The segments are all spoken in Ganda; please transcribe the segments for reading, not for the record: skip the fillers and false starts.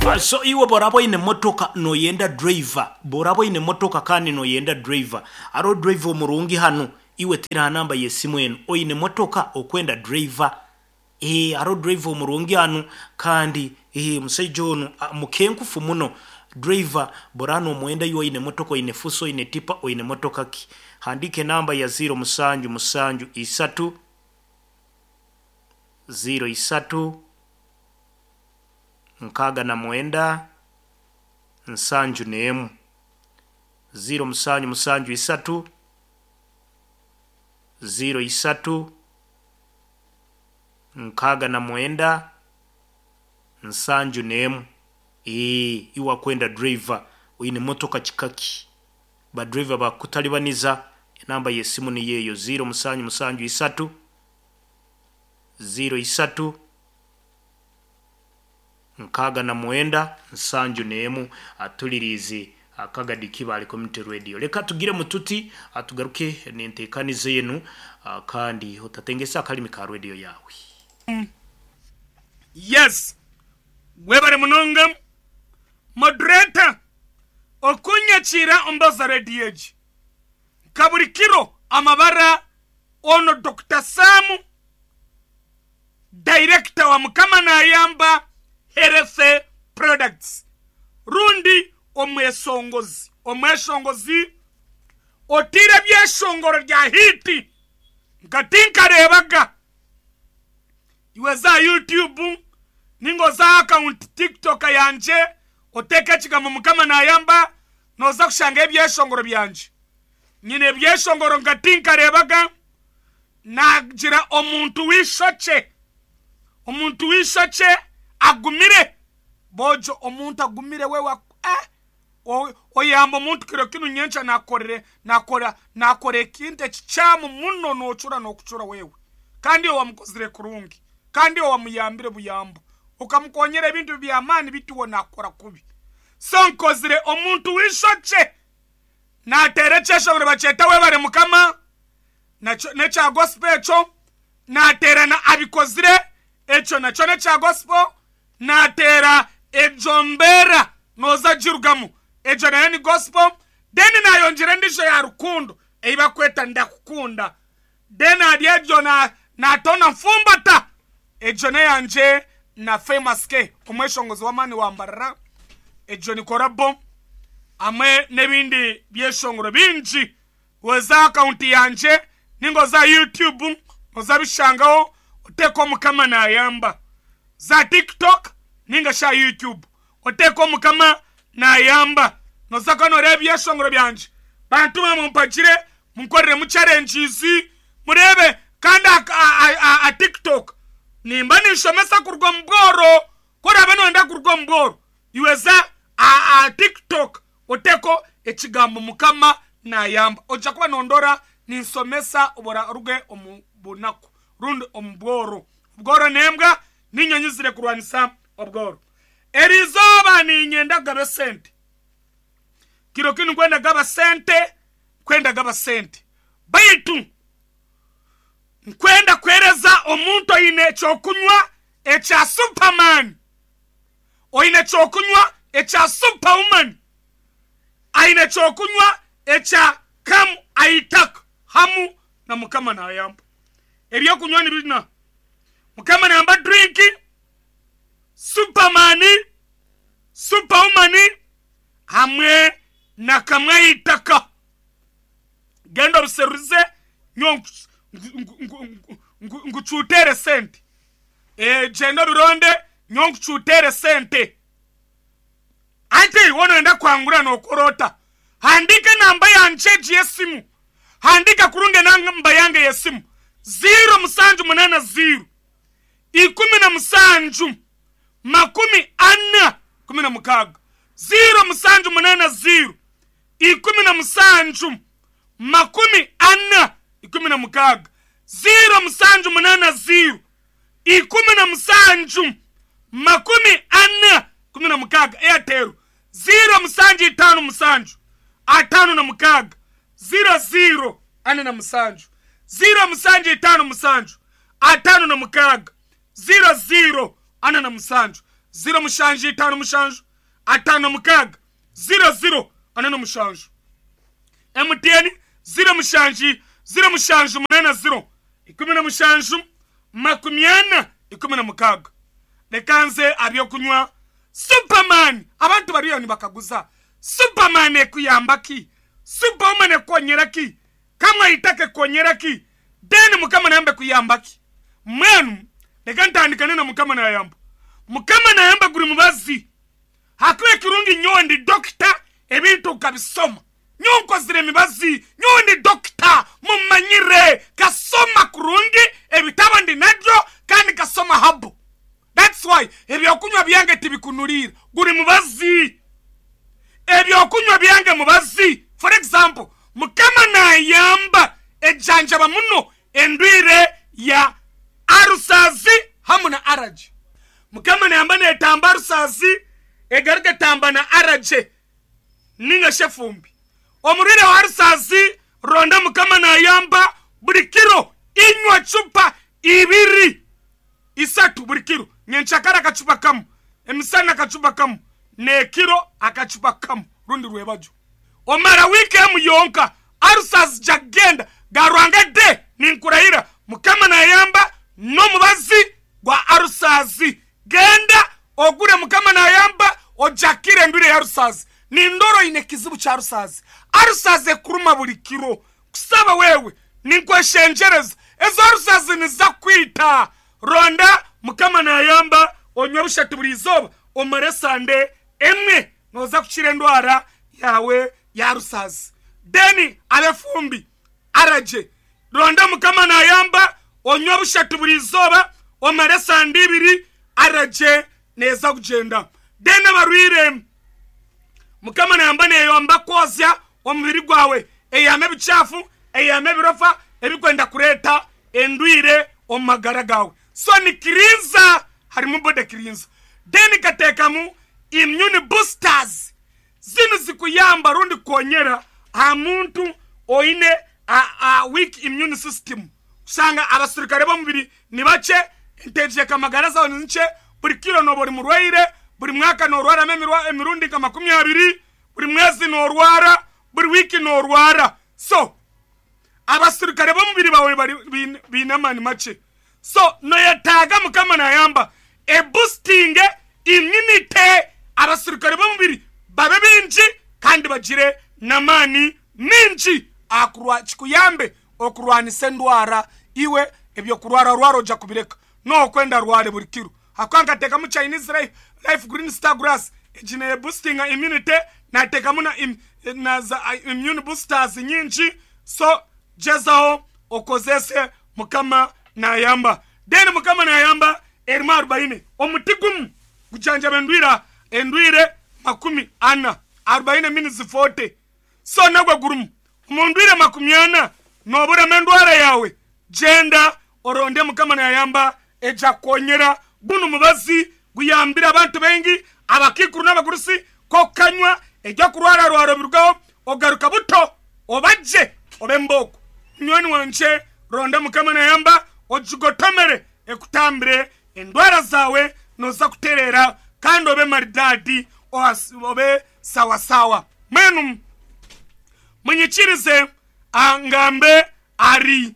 So iwe borabo ine motoka no yenda driver. Borabo ine motoka kandi no yenda driver. Aro driver murungi hano. Iwe tira namba yesimu enu. O ine motoka okwenda driver. Aro driver murungi hano kandi musaijono mukenkufu muno. Driver borano mwenda iwe ine motoka ine fuso ine tipa o ine motoka ki. Handike namba ya 0 musanju musanju isatu 0 isatu nkaga na mwenda nsanju nemu 0 musanju musanju isatu 0 isatu nkaga na mwenda nsanju nemu iwa kwenda driver uine motoka chikaki ba driver ba kutalibaniza namba yesimu ni yeyo 0 musanju musanju isatu 0 isatu nkaga na mwenda nsanju nemu atulirizi akagadi bali community radio. Leka tugire mututi atugaruke nentekanize yenu kandi otatengesa kalimi ka radio yawe. Yes, webare munonga moderator okunyakira ombaza radio kaburikiro amabara ono Dr. Samu director wa Mukama na Ayamba Health Products rundi omwesongozi otire byeshongoro rya hiti ngatinka rebaga iweza YouTube ningo za account TikTok yanje oteka kigamo Mukama na Ayamba noza kushanga ebyeshongoro byanje nyine byeshongoro ngatinka rebaga nagira omuntu wishoche agumire bojo omuntu agumire wewa oyamba omuntu kiro kinu nyencha nakore kinte chichamu muno nokuchura wewe kandi wamukozire kurungi kandi wamuyambire buyambo ukamukonyera ibintu byamani bituwo nakora kubi so nkozire omuntu wishoche naterechesha bure bacheta webare Mukama necha gospel echo naterana abikozire echo nacho necha gospel natera ejombera noza jirugamu ejo na yani gospel deni na yonjire ndisho ya rukundo eiba kweta ndakukunda dena adiejo na tona mfumbata ejo na yanje na famous ke omweshongozi wamani wambarara ejo ni korabo amwe nebindi byeshongoro binji weza account yanje ningo za YouTube noza bishangaho oteko Mukama na Ayamba za TikTok ninga sha YouTube oteko Mukama na Ayamba nosaka no rebi yashongoro byanje bantuma mumpagire munkorere mu challenges murebe kanda a TikTok nimba nishomesa kurwa mboro kora bano nda kurwa mboro iweza a TikTok oteko ekigambo Mukama na Ayamba oja kuba nondora ninsomesa obora ruge omubunako rundi omboro ubworo nembwa ninyonyizire kurwanisa obworo erizoba ninyenda gaba sente kiro kinu kwenda gaba sente baitu kwenda kwereza omuntu ine chokunywa echa Superman oine chokunywa echa Superwoman aine chokunywa echa kam aitak hamu na Mukama na Ayamba ebyo kunywa ni bina Mukama na Ayamba drink Superman Superwoman hamwe na kamwe itaka gendo ruseruze nguchutere sente jendo bironde nyonkuchutere sente ante wono enda kwangura no korota handika namba yanje yesimu handika kurunge namba yange yesimu 0 musanju munana 0 ikumi musanju makumi anna kumi na mukaga 0 musanju munana 0 ikumi musanju makumi anna ikumi na mukaga 0 musanju munana 0 ikumi musanju makumi anna kumi na mukaga Airtel 0 musanju itanu musanju atanu na mukaga 00 ane na musanju 0 musanju itanu musanju atanu na mukaga 00 ane na musanju 0 mushanju 5 mushanju 5 mukaga 00 anana mushanju. MTN 0 mushanju 0 mushanju 80 ikumina mushanju makumyana ikumina mukaga. Lekanze abyokunywa Superman abantu bariyo nibakaguza Superman ekuyambaki Superman ekonyeraki kama itake konyeraki deni mukama nayamba kuyambaki mwenu lekantandikane na mukama nayamba mukama nayamba guri mubazi hakwe kirungi nyondi doctor ebintu kabisoma nyonko zire mibazi nyondi doctor mumanyire kasoma kurungi ebitaba ndi nadyo kandi kasoma habo. That's why ebyokunywa byange tibikunulira guri mubazi ebyokunywa byange mubazi. For example mukama nayamba ejanjaba muno endwire ya arusazi hamuna araje mukama nayamba netamba arusazi egarike tamba na araje ninga shefumbi omurire wa arusazi ronda mukama nayamba buri kiro inywa chupa 2 isatu buri kiro nyenchakara akachupa kamu emisana akachupa kamu ne kiro akachupa kamu rundi rwebajo omara weekend yonka arusazi jagenda garwanga de ninkurahira mukama nayamba no mubazi gwa arusazi genda ogure mukama nayamba ojakire ndure ya arusazi ni ndoro inekizibu cha arusazi kuruma buri kiro kusaba wewe ninkweshenjereza ezo arusazi nizakwita ronda mukama nayamba onywa bushatu buri izoba omare sande emwe noza kuchire ndwara yawe ya arusazi deni abefumbi araje ronda mukama nayamba onywa bushatu buri izoba omare sande 2 araje neza kugenda deni barwire mukama nayamba neyomba kozya omubiri gwawe eyame bichafu eyame birofa ebikwenda kureta endwire omagara gawe so ni kirinza harimu bode kirinza deni katekamu immune boosters zinu zikuyamba rundi konyera amuntu oine a weak immune system usanga abasirikare bomubiri nibace inteje kamagara zawo nche buri kilo no buri murwaire buri mwaka no rwara emirundi kama 20 buri mwezi no rwara buri wiki no rwara so abasirikare bomubiri bawe bari binamani mace so no yataga mukama nayamba boosting immunity abasirikare bomubiri babe binji kandi bagire namani minji akurwa chikuyambe okurwanise ndwara iwe ebyo kurwara rwaro ja kubireka no kwenda rware buri kiro akwanga teka mu Chinese life green star grass ejine boosting immunity na teka muna immune boosters nyinji so jezao okozese mukama nayamba deni mukama nayamba erma 40 omutigum gujanja bendwira endwire 40 40 minutes 40 so nagwa gurum mundwire 40 nobura mendwara yawe jenda oronde mukama nayamba eja konyera bunu mubazi guyambira abantu bengi abakikuru n'abagurusi ko kanywa eja kurwara rwaro birugaho ogaruka buto obaje obemboko nyoni wanje ronda mukama nayamba ojugotomere ekutambire endwara zawe noza kuterera kandi obe maridadi obe sawa sawa menu munyikirize angambe ari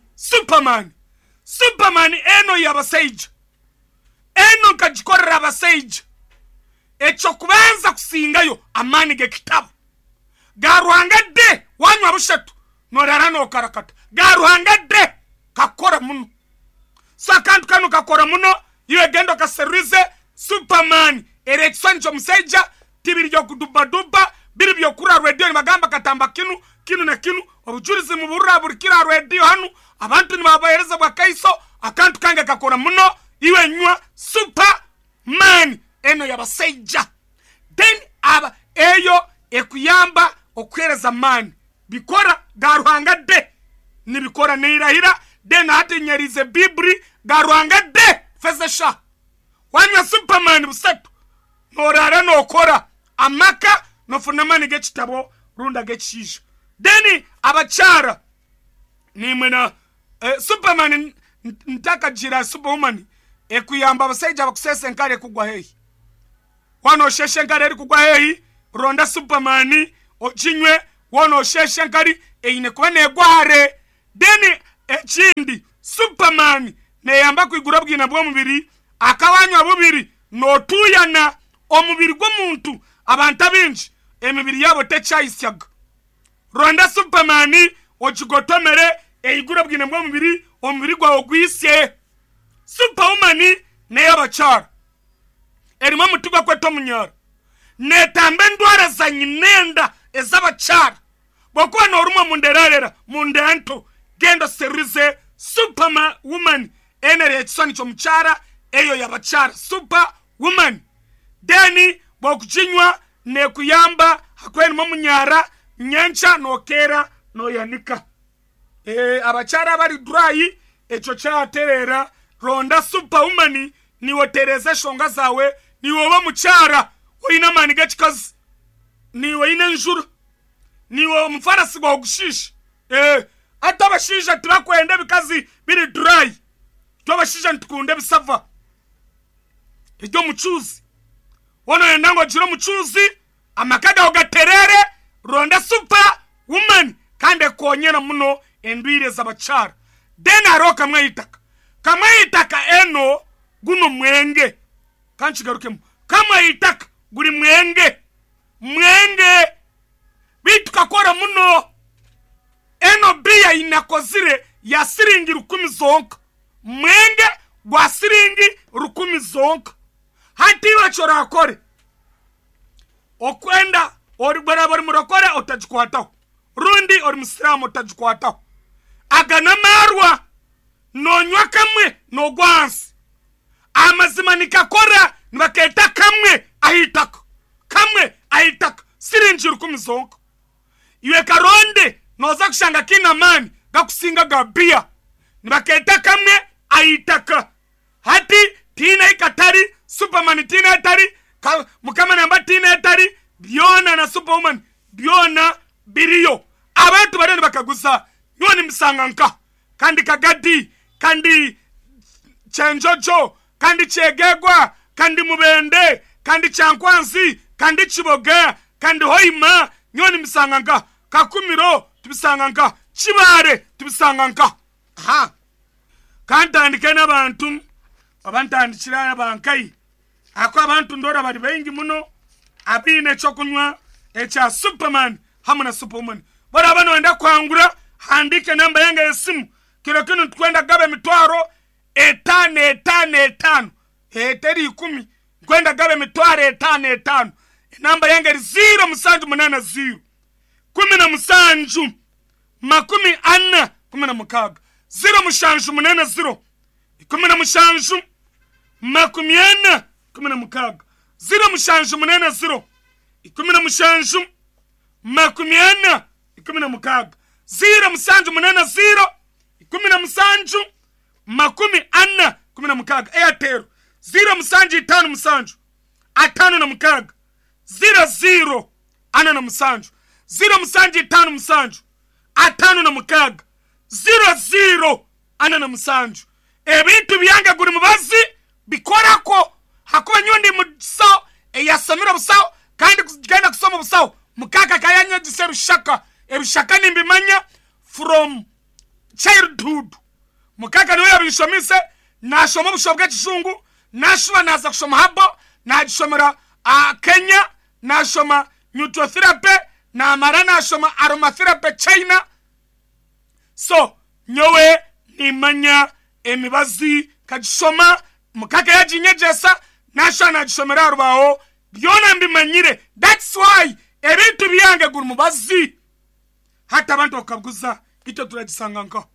Superman eno yabaseija eno kajikorera abaseija echo kubanza kusingayo amani ge kitabu garuhanga de wanywa bushatu norara no karakata garuhanga de kakora muno sakantu kanu kakora muno iwe gendo kaserize Superman erection cho museija tibiri ryo kuduba biri byo kura radio magamba katamba kinu na kinu obujurize mu burra burikira radio hanu abantu nibabahereza bwa kaiso akantu kange kakora muno iwe nywa Superman eno yabaseija then aba eyo ekuyamba okwereza man bikora garuhanga de nibikora neirahira then hati nyerize bibri garuhanga de fezesha wanywa Superman busatu norara nokora amaka nofunamani gechitabo runda gechisha deni abachara nimena Superman ntaka jira Superwoman ekuyamba abaseija bakusese nkale kugwa hehi wano sheshenkari eri kugwa hehi ronda Superman ochinywe wano sheshenkari eine kuba negware deni ekindi Superman neyamba kwigura bwina bwo mubiri akawanywa bubiri notuyana omubiri gw'omuntu abantu abinji emibiri yabo techayisyaga ronda Superman ochigotomere eigura bwina bwo mubiri omubiri gwawo gwisye Superwoman neyabachara erimo mutugwa kweto munyara netambe ndwara za nyinenda ezabachara bokuba norumwa munderarera mundanto gendo serize Superwoman enere ekisoni kyomuchara eyo yabachara Superwoman deni bokuchinywa nekuyamba hakwenimo munyara nyencha nokera noyanika abachara bari dry echo chaterera ronda Superwoman niwo tereze shonga zawe niwo ba muchara oina maniga chikazi niwo ine njuru niwo mfarasi gwa gushisha atabashisha turakwenda bikazi biri dry tubashisha ntukunde bisava ibyo mucuzi wono yendango jiro mucuzi amakada ogaterere ronda Superwoman kande konyera muno endwire zabachara dena roka kamwe itaka eno guno mwenge kanchigarukemu kamwe itaka guri mwenge bitukakora muno eno biya inakozire ya siringi 10 zonka mwenge gwa siringi 10 zonka hati wachora akore okwenda oribara bari murokore otajikwataho rundi ori musiramu otajikwataho agana marwa nonywa kamwe no gwansi amazima nikakora nibaketa kamwe ahitaka siringi 10 zonka iwe karonde noza kushanga kina mani gakusinga gabia nibaketa kamwe ahitaka hati tina ikatari Superman tina etari mukama namba tina etari byona na Superwoman byona biriyo abantu barene bakaguza nyoni msanganka kandi kagadi kandi chenjojo kandi chegegwa kandi mubende kandi chankwanzi kandi chiboga kandi hoima nyoni msanganka kakumiro tubisanganka chibare tubisanganka kantandikana abantu abantandikira abankai ako abantu ndora bari bengi muno abine chokunywa echa Superman hamuna Superwoman bora bano enda kwangura handike namba yanga yesimu kiro kino tukwenda gabe mitwaro etano eteri 10 kwenda gabe mitwaro etano namba yanga 0 musanju munana 0 17 makumi anna 16 0 mushanju munana 0 17 makumi anna 16 0 mushanju munana 0 17 makumi anna 16 0 musanju munana 0 17 makumi anna 16 Airtel 0 musanju 5 musanju atano na mukaga 00 ana na musanju 0 musanju 5 musanju atano na mukaga 00 ana na musanju ebintu byanga guri mubazi bikorako hakuba nyundi muso yasamira busawo kandi kugenda kusoma busawo mukaka kayanya giseru shaka ebishaka nimbimanya from childhood mukaka niwe yabishomise nashoma bushobwe kishungu nashwa naza kushoma habo najishomera Kenya nashoma nutrotherapy na mara nashoma aromatherapy China so nyowe nimanya emibazi kajishoma mukaka yajinyejesa nashwa najishomera rubaho byona mbimanyire that's why ebintu byange guri mubazi hata abantu okabuza ito turagisanganka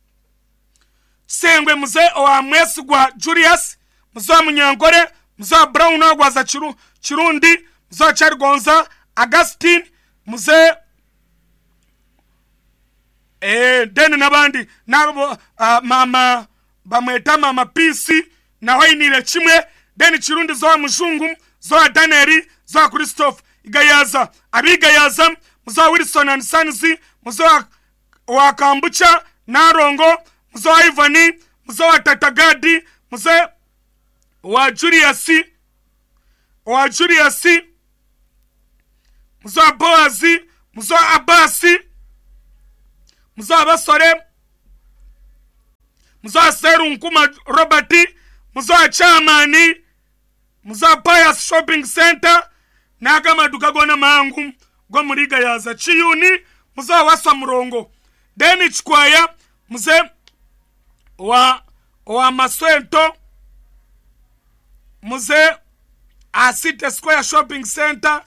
sengwe muze owa mwesi gwa Julius muze Munyangore muze Brown agwaza Chirundi muze Chargonza Augustine muze deni nabandi nabo mama bamweta mama PC na wainire chimwe deni Chirundi zo Mujungu zo Daneri zo Christophe igayaza abigayaza muze Wilson and Sons muze wa Kambucha Narongo muze wa Ivani muze wa Tatagadi muze wa Julius owa Julius, muzo Boazi, muzo Abasi, muzo Abasore, muzo Serunkuma Robert, muzo Chamani, muzo Pius Shopping Center, naga maduka gona mangu go muriga yaza Chiyuni, muzo Waswa Murongo, deni Chikwaya, muze wa Maswento, muze City Square Shopping Center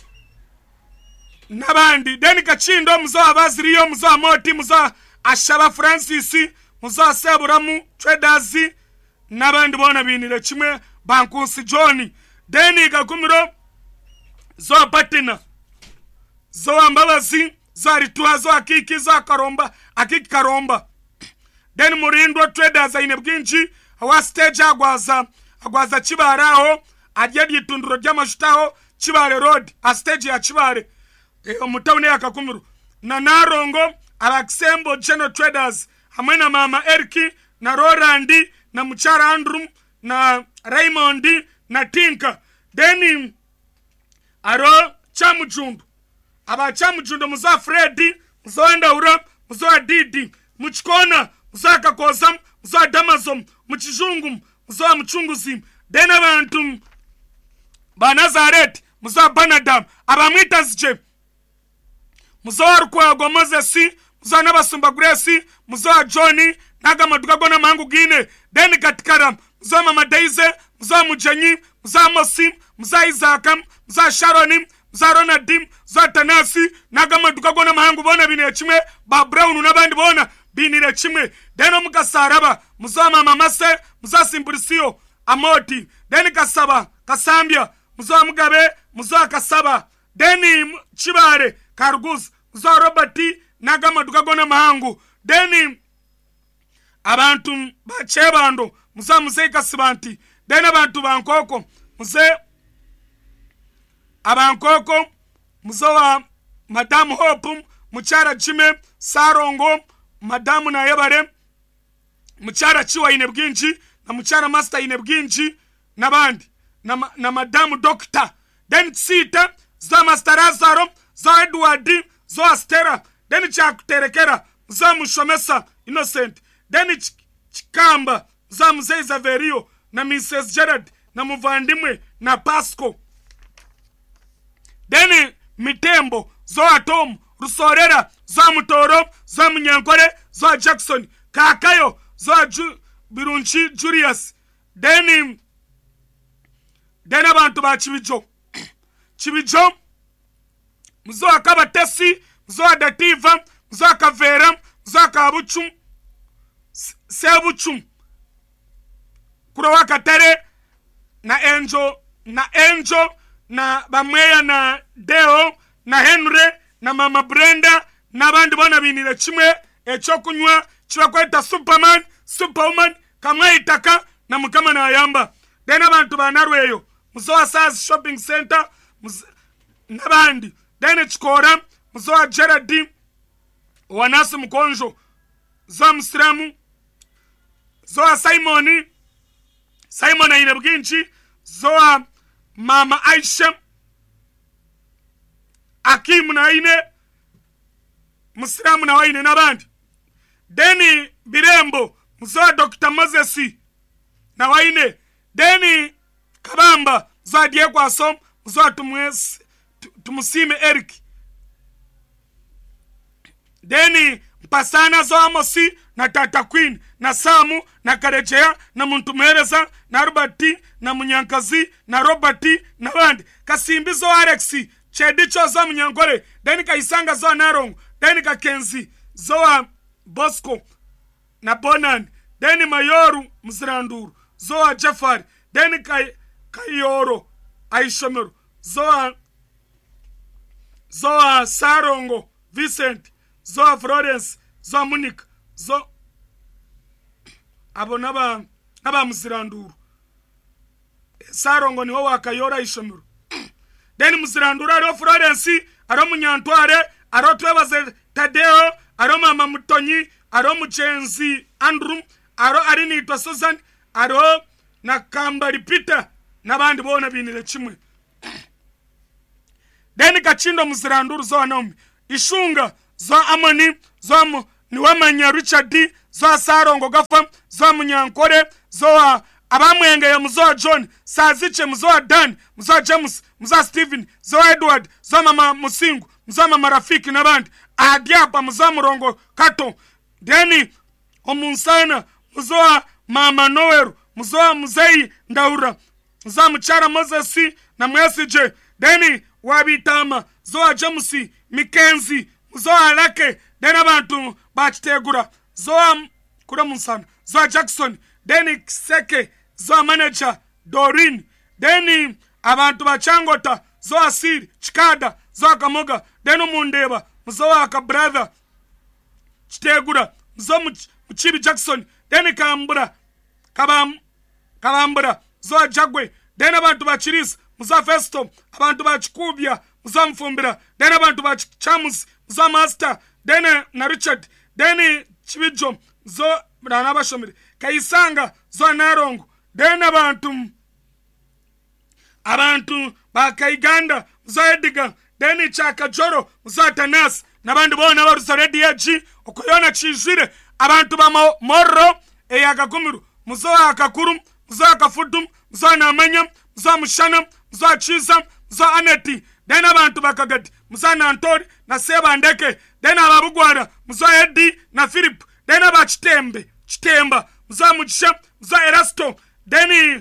nabandi, deni Kachindo muzo Abaziriyo, muzo Moti, muzo Ashaba Francis, muzo Seburamu Traders nabandi bona binire kimwe Bankunsi John, deni Kakumiro zo Patina, zo Ambabazi, zo Rituwa, zo Akiki, zo Akiki Karomba, deni Murindo Traders inebwinji wa stage agwaza Chibaraho ajedi tunduro ry'amashutaho Chibare Road a stage ya Chibare omutawune yakakumiru na Narongo Alexembo General Traders hamwe na Mama Erki na Rorandi na Muchara Andrew na Raymond na Tinka, deni aro Chamujundu aba Chamujundu muza Freddy, muzo Ndaura, muzo Adidi, Muchikona, muzo Kakozam, muzo Damazom, Muchijungum, muzo Muchunguzi, deni abantu ba Nazareth, muzo Banadam, abamwita zije, muzo Rukwago Moses, muzo Nabasumba Grace, muzo Johnny, naga maduka gona mangu gine, deni Katikaram, muzo Mama Daize, muzo Mujanyi, muzo Mosim, muzo Isakam, muzo Sharonim, muzo Ronadim, muzo Tanasi, naga maduka gona mangu bona binire chimwe, ba Brown nabandi bona binire chimwe, deni Mukasaraba, muzo Mama Mase, muzo Simburisio, Amoti, deni Kasambia, muzo Mugabe, muzo Kasaba, deni Chibare, Kargus, muzo Robati, naga maduka gona mangu, deni abantu bachebando, muzo Muze Kasibanti, deni abantu Bankoko, muze Abankoko, muzo wa Madame Hope, Muchara Chime, Sarongo, Madame na Yebare, Muchara Chiwa inebwinji, na Muchara Master inebwinji, nabandi, na Madame Doctor, deni Sita, zo Master Azaro, zo Edwardi, zo Astera, deni Chakuterekera, muzo Mushomesa Innocent, deni Chikamba, muzo Muze Zaverio, na Mrs. Gerard, na Muvandimwe, na Pasco, deni Mitembo, zo Atom, Rusorera, zo Mutoro, zo Munyankore, zo Jackson, Kakayo, zo Birunchi Julius, deni abantu ba Chibijo, muzo Akabatesi, muzo Dativa, muzo Kavera, muzo Kabuchum, Sebuchum, Kurowa Katere, na Angel, na Bamweya na Deo, na Henry, na Mama Brenda, na bandi bona binire chimwe, echokunywa, chibakweta Superwoman, kamwe itaka, na Mukama na Ayamba, deni abantu ba Narweyo, muzo Saz Shopping Center, nabandi, deni Chikora, muzo Gerard, Wanasi Mkonjo, zo Musramu, zo Simon inebwinji, zo Mama Aisha, Akim na ine, Musramu na waine nabandi, deni Birembo, muzo Dr. Moses na waine, deni Kabamba, zo Diego Asom, muzo Tumusime Eric, deni Mpasana zo Amosi na Tata Queen, na Samu, na Karejea, na Muntumereza, na Rubati, na Munyankazi, na Robati, na bandi, Kasimbi zo Alexi, Chedicho zo Munyankore, deni Kaisanga zo Narongo, deni Kakenzi, zo Bosco, na Bonan, deni Mayoru Mziranduru, zo Jafari, deni Kayoro, Aishomeru, zo Sarongo, Vincent, zo Florence, zo Munich, zo abo naba Mziranduru, Sarongo ni wo wakayora Aishomeru, deni Mziranduru aro Florence, aro Munyantware, aro Twebaze Tadeo, aro Mama Mutonyi, aro Muchenzi Andrew, aro Arini Susan, aro na Kambari Peter, nabandi bona binire chimwe, chindo muziranduru zo Naomi ishunga zo Amoni zo niwamanya Richard zo Sarongo gafa zo Munyankore zo abamwengeye muzo John sazice muzo Dan muzo James muzo Stephen zo Edward zo mama Musingu muzo mama Rafiki nabandi adiapa muzo Murongo Kato deni omunsana muzo mama Noweru muzo Muzei Ndaura muzo Muchara Moses na Mwesije deni wabitama zo James Mikenzi muzo Alake deni abantu bachitegura zo kura munsana zo Jackson deni Seke zo manager Dorin deni abantu bachangota zo Asiri Chikada zo Kamoga deni Mundeba muzo aka brother Chitegura muzo Muchibi Jackson deni Kambura Kabambura zo Jagwe deni abantu bachirisa muzo Festo abantu bachikubya muzo Mfumbira deni abantu bachichamus muzo Master deni na Richard deni Chibijo zo Ranabashomire Kaisanga zo Narongo deni abantu bakaiganda muzo Edgar deni Chaka Joro muzo Tanas nabandi bona barusa rediaji okuyona chizire abantu ba Morro eyagakumiru muzo Akakuru muzo Akafutum muzo Namanya muzo Mushana muzo Chisa muzo Aneti deni abantu bakagati muzo Nantori na Sebandeke deni ababugwara muzo Edi na Philip deni Chitemba muzo Muchisha muzo Erasto deni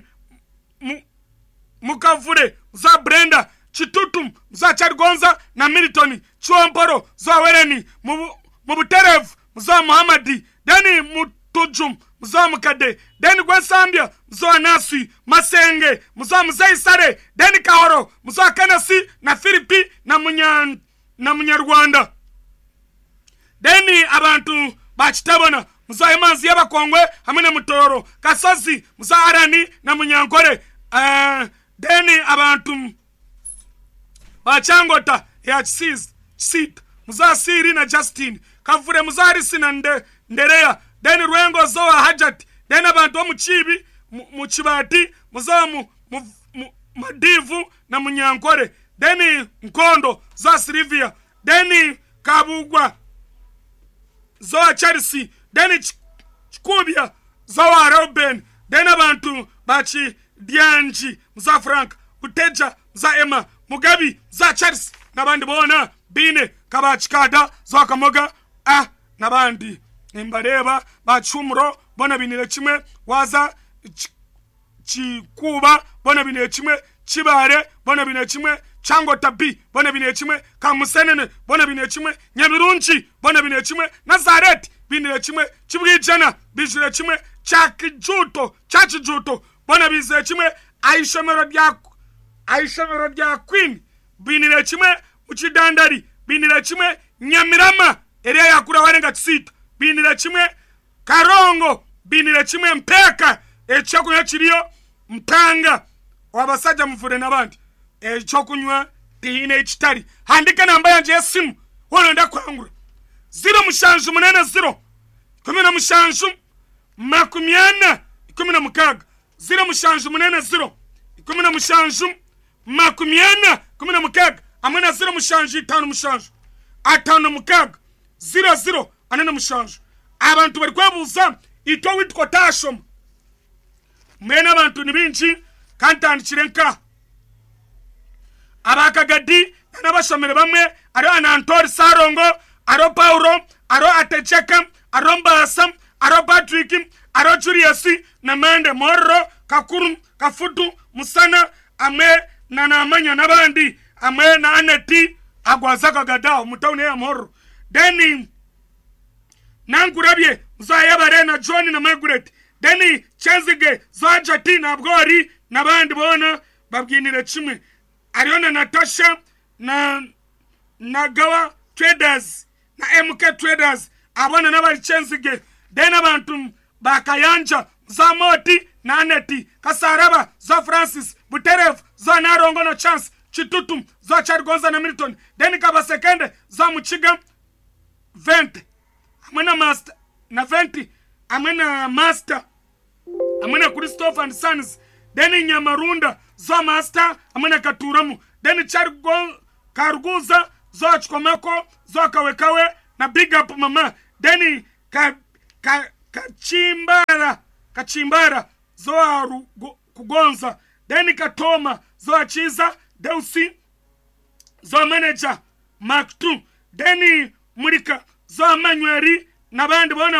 Mukavure muzo Brenda Chitutum muzo Chargonza na Milton Chuamporo muzo Wereni Mubuterev muzo Muhammadi deni Mutujum muzo Mukade deni Gwesambia muzo Naswi Masenge muzo Muzaisare deni Kahoro muzo Kanasi na Filipi na Munyarwanda deni abantu bachitabona muzo Imanzi y'Abakongwe hamwe na Mutoro Kasozi muzo Arani na Munyankore deni abantu bachangota ya Chisit muzo Asiri na Justin Kavure muzo Arisi na Nderea deni Rwengo zo Hajat deni abantu Muchibi Muchibati muzo Madivu na Munyankore deni Nkondo zo Silvia deni Kabugwa zo Chelsea deni Chikubya zo Reuben deni abantu bachi Dianji muzo Frank Buteja zo Emma Mugabi za Chelsea nabandi bona bine kabachikada zo Kamoga nabandi nimbareba bachumro bona binire kimwe waza Chikuba bona binire kimwe Chibare bona binire kimwe Changota B bona binire kimwe Kamusenene bona binire kimwe Nyabirunchi bona binire kimwe Nazareth binire kimwe Chibwijana bijire kimwe Chachijuto bona bizire kimwe Aishomero rya Queen binire kimwe Uchidandari binire kimwe Nyamirama area yakura warenga Tsita binire kimwe Karongo binire kimwe Mpeka echakunywa kiriyo Mpanga wabasajja muvure nabandi echokunywa tihine ekitari handika namba yanje yesimu wono ndakwangura 0 kumina mushanju makumyana kumina mukaga 0 kumina mushanju makumyana kumina mukaga amena 0 mushanju 5 mushanju atano mukaga 00 anena mushanju abantu bari kwebuza ito witwa tashoma mwena abantu nibinji kantandikire nka abakagadi n'abashomere bamwe ari Anantori Sarongo aro Paulo aro Atecheka aro Mbasa aro Patrick aro Julius na Mende Morro Kakuru Kafutu Musana ame na Namanya nabandi ame na Aneti agwazaka gadao mutaune ya Morro deni Nankurabye Zayabare na John na Margaret deni Chenzige Zajati na Abgori nabandi bona babwinire kimwe Ariona Natasha na Nagawa Traders na MK Traders abona nabali Chenzige deni abantu bakayanja Zamoti na Aneti Kasaraba za Francis Buterev za Narongo na Chance Chitutum za Chargonza na Milton deni Kabasekende za Muchiga 20 amena master na 20 amena master amena Christopher and Sons deni Nyamarunda za master amena Katuramu deni Karuguza zo chikomeko zo kawekawe na big up mama. Deni kachimbara zo aru kugonza. Deni katoma zo achiza Deusi zo manager Mark 2. Deni murika zo amanyweri nabandi bona